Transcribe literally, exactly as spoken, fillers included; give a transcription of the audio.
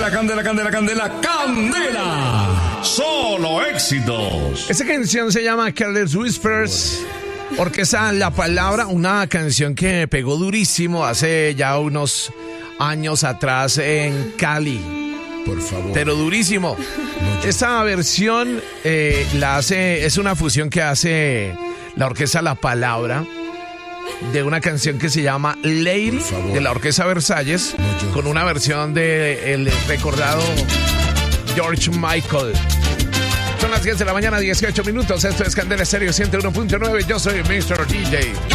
Candela, candela, candela, candela, candela. Solo éxitos. Esta canción se llama Careless Whispers. Orquesta La Palabra, una canción que pegó durísimo hace ya unos años atrás en Cali. Por favor. Pero durísimo. No, Esta versión eh, la hace, es una fusión que hace la Orquesta La Palabra de una canción que se llama Lady de la Orquesta Versalles, no, con una versión de el recordado George Michael. Son las diez de la mañana, dieciocho minutos. Esto es Candela Estéreo ciento uno punto nueve. Yo soy mister D J